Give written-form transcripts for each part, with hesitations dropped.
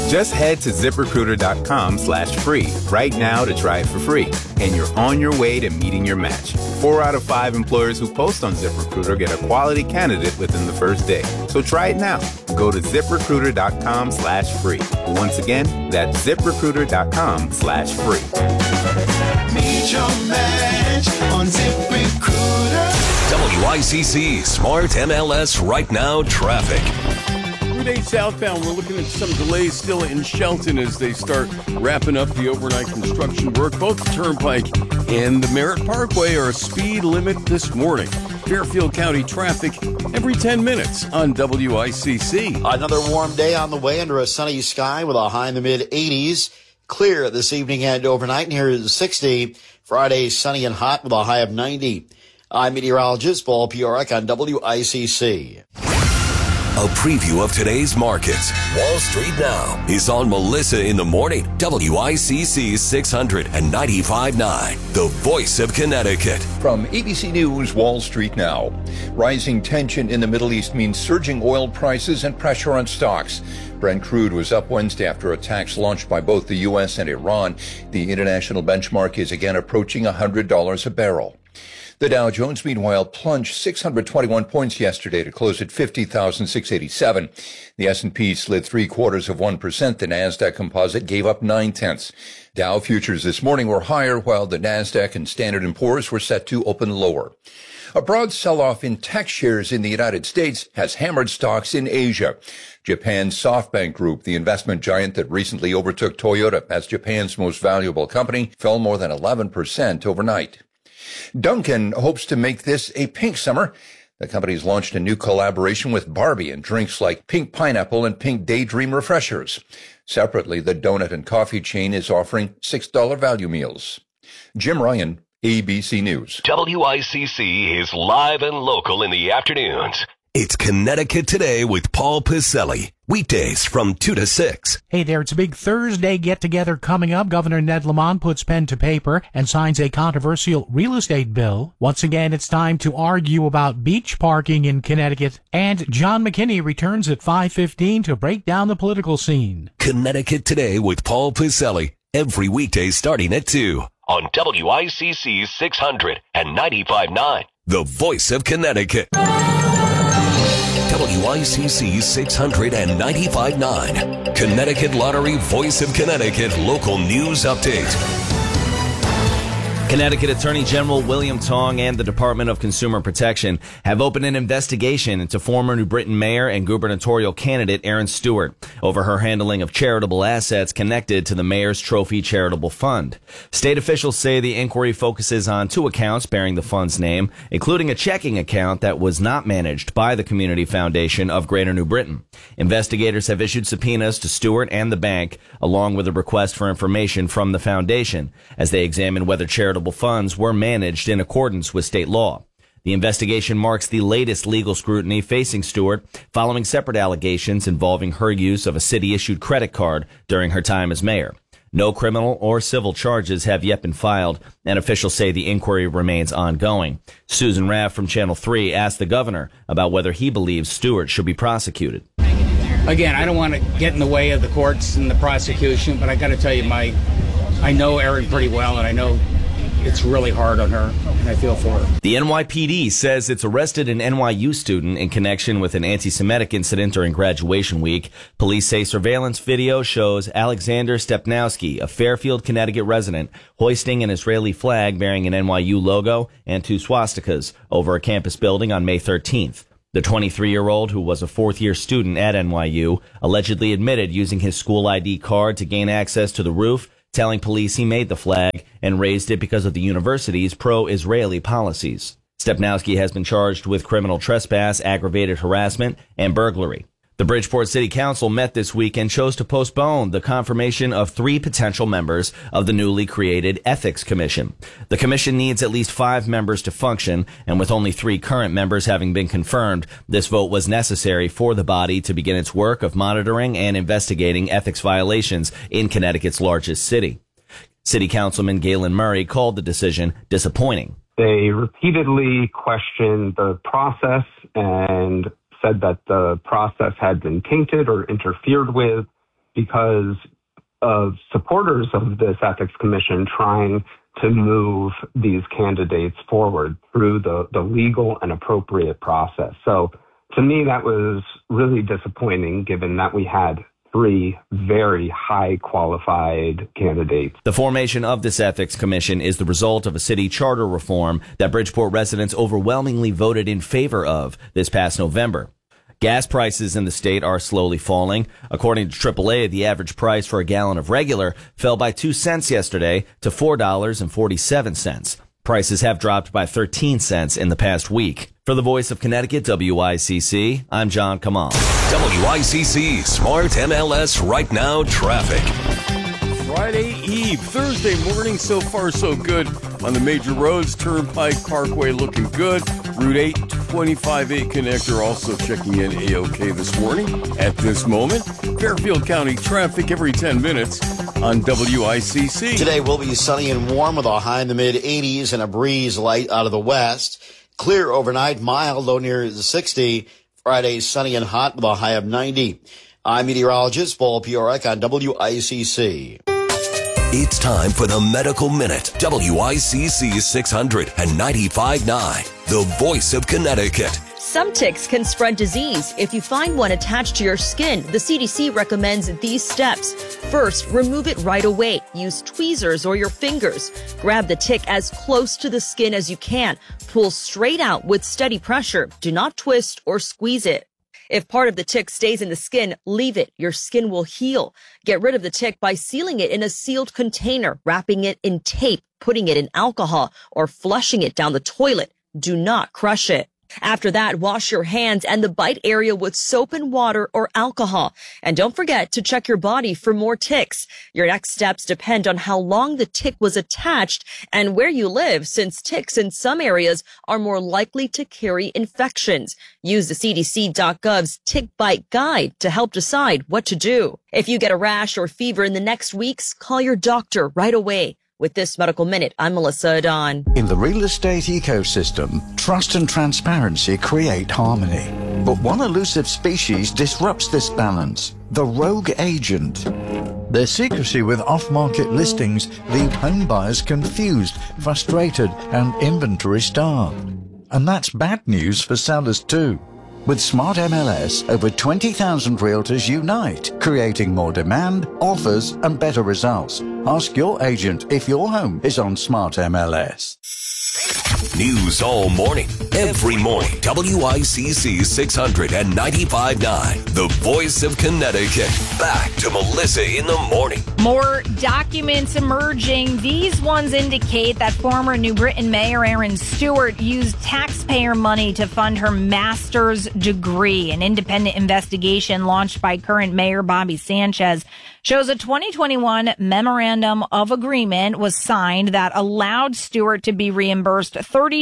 Just head to ZipRecruiter.com/free right now to try it for free. And you're on your way to meeting your match. 4 out of 5 employers who post on ZipRecruiter get a quality candidate within the first day. So try it now. Go to ZipRecruiter.com/free. Once again, that's ZipRecruiter.com/free. Meet your match on ZipRecruiter. WICC Smart MLS Right Now traffic. 3-day southbound, we're looking at some delays still in Shelton as they start wrapping up the overnight construction work. Both the Turnpike and the Merritt Parkway are a speed limit this morning. Fairfield County traffic every 10 minutes on WICC. Another warm day on the way under a sunny sky with a high in the mid-80s. Clear this evening and overnight near 60. Friday, sunny and hot with a high of 90. I'm meteorologist Paul Piorek on WICC. A preview of today's markets. Wall Street Now is on Melissa in the Morning. WICC 695.9, the voice of Connecticut. From ABC News, Wall Street Now. Rising tension in the Middle East means surging oil prices and pressure on stocks. Brent crude was up Wednesday after attacks launched by both the U.S. and Iran. The international benchmark is again approaching $100 a barrel. The Dow Jones, meanwhile, plunged 621 points yesterday to close at 50,687. The S&P slid 0.75%. The Nasdaq Composite gave up 0.9. Dow futures this morning were higher, while the Nasdaq and Standard & Poor's were set to open lower. A broad sell-off in tech shares in the United States has hammered stocks in Asia. Japan's SoftBank Group, the investment giant that recently overtook Toyota as Japan's most valuable company, fell more than 11% overnight. Dunkin' hopes to make this a pink summer. The company's launched a new collaboration with Barbie and drinks like Pink Pineapple and Pink Daydream refreshers. Separately, the donut and coffee chain is offering $6 value meals. Jim Ryan, ABC News. WICC is live and local in the afternoons. It's Connecticut Today with Paul Piselli. Weekdays from 2 to 6. Hey there, it's a big Thursday get-together coming up. Governor Ned Lamont puts pen to paper and signs a controversial real estate bill. Once again, it's time to argue about beach parking in Connecticut. And John McKinney returns at 5:15 to break down the political scene. Connecticut Today with Paul Piselli. Every weekday starting at 2 on WICC 695.9. The voice of Connecticut. WICC 695.9. Connecticut Lottery Voice of Connecticut Local News Update. Connecticut Attorney General William Tong and the Department of Consumer Protection have opened an investigation into former New Britain Mayor and gubernatorial candidate Erin Stewart over her handling of charitable assets connected to the Mayor's Trophy Charitable Fund. State officials say the inquiry focuses on 2 accounts bearing the fund's name, including a checking account that was not managed by the Community Foundation of Greater New Britain. Investigators have issued subpoenas to Stewart and the bank, along with a request for information from the foundation, as they examine whether charitable funds were managed in accordance with state law. The investigation marks the latest legal scrutiny facing Stewart following separate allegations involving her use of a city-issued credit card during her time as mayor. No criminal or civil charges have yet been filed, and officials say the inquiry remains ongoing. Susan Raff from Channel 3 asked the governor about whether he believes Stewart should be prosecuted. Again, I don't want to get in the way of the courts and the prosecution, but I got to tell you, I know Erin pretty well, and I know it's really hard on her, and I feel for her. The NYPD says it's arrested an NYU student in connection with an anti-Semitic incident during graduation week. Police say surveillance video shows Alexander Stepnowski, a Fairfield, Connecticut resident, hoisting an Israeli flag bearing an NYU logo and 2 swastikas over a campus building on May 13th. The 23-year-old, who was a fourth-year student at NYU, allegedly admitted using his school ID card to gain access to the roof, telling police he made the flag and raised it because of the university's pro-Israeli policies. Stepnowski has been charged with criminal trespass, aggravated harassment, and burglary. The Bridgeport City Council met this week and chose to postpone the confirmation of 3 potential members of the newly created Ethics Commission. The commission needs at least 5 members to function, and with only 3 current members having been confirmed, this vote was necessary for the body to begin its work of monitoring and investigating ethics violations in Connecticut's largest city. City Councilman Galen Murray called the decision disappointing. They repeatedly questioned the process and said that the process had been tainted or interfered with. because of supporters of this ethics commission trying to move these candidates forward through the legal and appropriate process. So to me, that was really disappointing, given that we had 3 very high qualified candidates. The formation of this ethics commission is the result of a city charter reform that Bridgeport residents overwhelmingly voted in favor of this past November. Gas prices in the state are slowly falling. According to AAA, the average price for a gallon of regular fell by 2 cents yesterday to $4.47. Prices have dropped by 13 cents in the past week. For the Voice of Connecticut, WICC, I'm John Kamal. WICC Smart MLS Right Now Traffic. Friday Eve, Thursday morning, so far so good on the major roads. Turnpike Parkway looking good. Route 8, 25A connector also checking in A-OK this morning. At this moment, Fairfield County traffic every 10 minutes on WICC. Today will be sunny and warm with a high in the mid-80s and a breeze light out of the west. Clear overnight, mild, low near 60. Friday, sunny and hot with a high of 90. I'm meteorologist Paul Piorek on WICC. It's time for the Medical Minute. WICC 600 and 95.9, the voice of Connecticut. Some ticks can spread disease. If you find one attached to your skin, the CDC recommends these steps. First, remove it right away. Use tweezers or your fingers. Grab the tick as close to the skin as you can. Pull straight out with steady pressure. Do not twist or squeeze it. If part of the tick stays in the skin, leave it. Your skin will heal. Get rid of the tick by sealing it in a sealed container, wrapping it in tape, putting it in alcohol, or flushing it down the toilet. Do not crush it. After that, wash your hands and the bite area with soap and water or alcohol. And don't forget to check your body for more ticks. Your next steps depend on how long the tick was attached and where you live, since ticks in some areas are more likely to carry infections. Use the CDC.gov's Tick Bite Guide to help decide what to do. If you get a rash or fever in the next weeks, call your doctor right away. With this Medical Minute, I'm Melissa Adon. In the real estate ecosystem, trust and transparency create harmony. But one elusive species disrupts this balance: the rogue agent. Their secrecy with off-market listings leave home buyers confused, frustrated, and inventory-starved. And that's bad news for sellers too. With Smart MLS, over 20,000 realtors unite, creating more demand, offers, and better results. Ask your agent if your home is on Smart MLS. News all morning, every morning. WICC 600 and 95.9, the voice of Connecticut. Back to Melissa in the morning. More documents emerging. These ones indicate that former New Britain Mayor Erin Stewart used taxpayer money to fund her master's degree. An independent investigation launched by current Mayor Bobby Sanchez shows a 2021 memorandum of agreement was signed that allowed Stewart to be reimbursed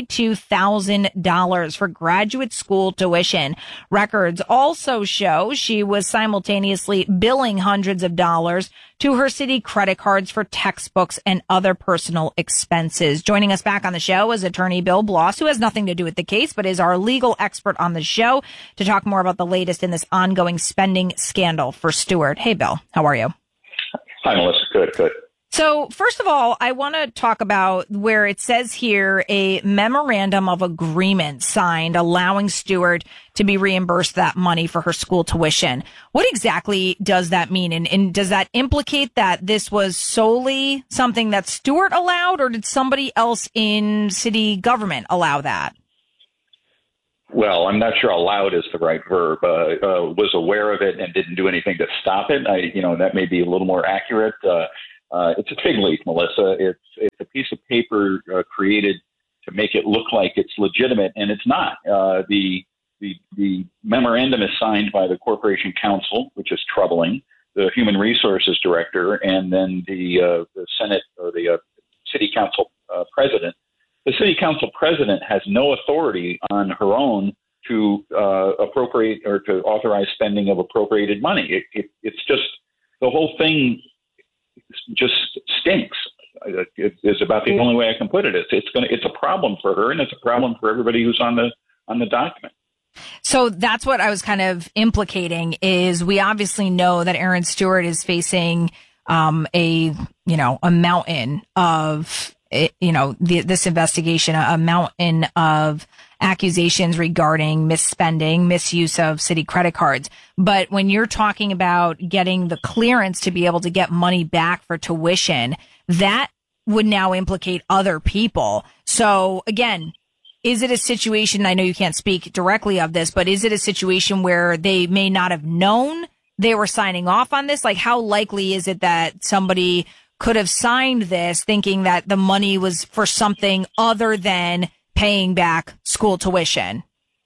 $32,000 for graduate school tuition. Records also show she was simultaneously billing hundreds of dollars to her city credit cards for textbooks and other personal expenses. Joining us back on the show is attorney Bill Bloss, who has nothing to do with the case, but is our legal expert on the show to talk more about the latest in this ongoing spending scandal for Stewart. Hey, Bill, how are you? Hi, Melissa. Good. So first of all, I want to talk about where it says here a memorandum of agreement signed allowing Stewart to be reimbursed that money for her school tuition. What exactly does that mean? And does that implicate that this was solely something that Stewart allowed, or did somebody else in city government allow that? Well, I'm not sure allowed is the right verb. Was aware of it and didn't do anything to stop it. That may be a little more accurate. It's a fig leaf, Melissa. It's a piece of paper created to make it look like it's legitimate, and it's not. The memorandum is signed by the Corporation Counsel, which is troubling, the Human Resources Director, and then the Senate or the City Council President. The City Council President has no authority on her own to appropriate or to authorize spending of appropriated money. It's just the whole thing just stinks. It is about the only way I can put it. It's a problem for her, and it's a problem for everybody who's on the document. So that's what I was kind of implicating is we obviously know that Aaron Stewart is facing a mountain of, this investigation, a mountain of accusations regarding misspending, misuse of city credit cards. But when you're talking about getting the clearance to be able to get money back for tuition, that would now implicate other people. So again, is it a situation, I know you can't speak directly of this, but is it a situation where they may not have known they were signing off on this? Like, how likely is it that somebody could have signed this thinking that the money was for something other than paying back school tuition?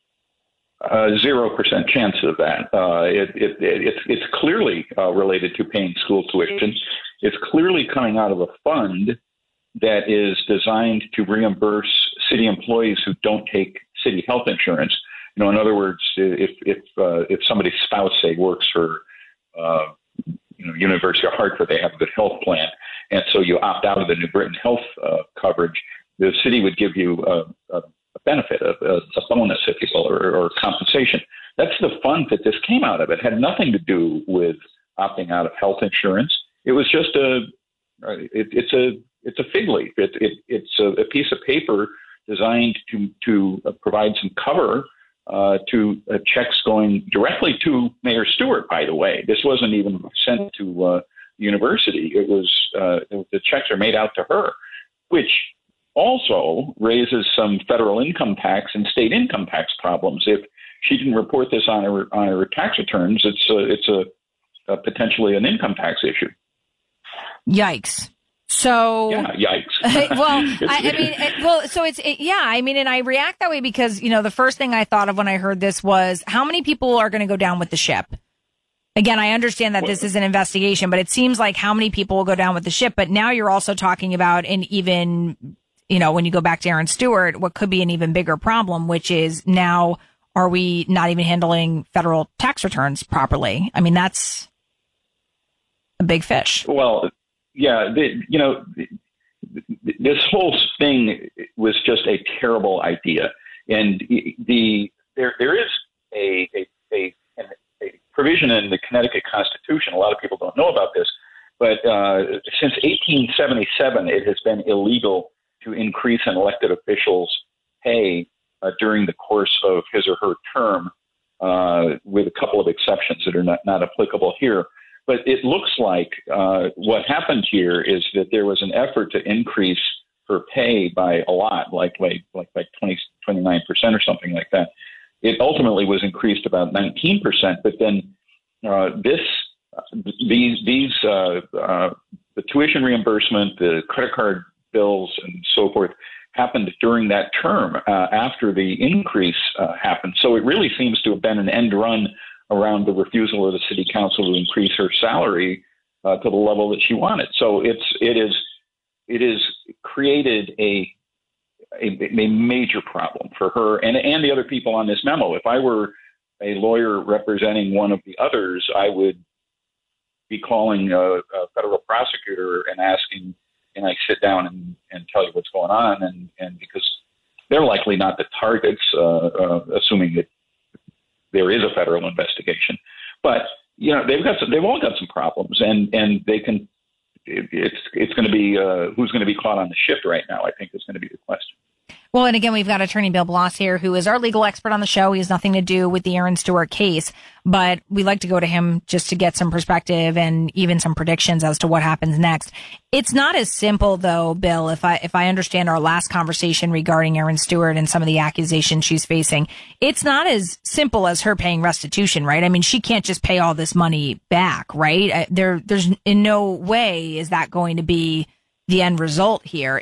0% chance of that. It's clearly related to paying school tuition. It's clearly coming out of a fund that is designed to reimburse city employees who don't take city health insurance. In other words, if somebody's spouse, say, works for University of Hartford, they have a good health plan, and so you opt out of the New Britain health coverage, the city would give you a benefit, a bonus, if you will, or compensation. That's the fund that this came out of. It had nothing to do with opting out of health insurance. It was just it's a fig leaf. It's a piece of paper designed to provide some cover to checks going directly to Mayor Stewart, by the way. This wasn't even sent to the university. It was the checks are made out to her, which also raises some federal income tax and state income tax problems. If she didn't report this on her tax returns, it's a potentially an income tax issue. Yikes. So, yeah, yikes. And I react that way because, the first thing I thought of when I heard this was how many people are going to go down with the ship? Again, I understand that this is an investigation, but it seems like how many people will go down with the ship. But now you're also talking about an even, when you go back to Aaron Stewart, what could be an even bigger problem, which is now are we not even handling federal tax returns properly? I mean, that's a big fish. Well, yeah, this whole thing was just a terrible idea, and there is a provision in the Connecticut Constitution. A lot of people don't know about this, but since 1877, it has been illegal to increase an elected official's pay during the course of his or her term, with a couple of exceptions that are not applicable here. But it looks like what happened here is that there was an effort to increase her pay by a lot, like by 29% or something like that. It ultimately was increased about 19%, but then the tuition reimbursement, the credit card bills, and so forth happened during that term after the increase happened. So it really seems to have been an end run around the refusal of the city council to increase her salary to the level that she wanted. So it is created a major problem for her and the other people on this memo. If I were a lawyer representing one of the others, I would be calling a federal prosecutor and asking, can I sit down and tell you what's going on? And because they're likely not the targets, assuming that there is a federal investigation, but they've all got some problems, and they can. It's going to be who's going to be caught on the ship right now, I think, is going to be the question. Well, and again, we've got attorney Bill Bloss here, who is our legal expert on the show. He has nothing to do with the Aaron Stewart case, but we like to go to him just to get some perspective and even some predictions as to what happens next. It's not as simple, though, Bill, if I understand our last conversation regarding Aaron Stewart and some of the accusations she's facing. It's not as simple as her paying restitution, right? I mean, she can't just pay all this money back, right? There's in no way is that going to be the end result here.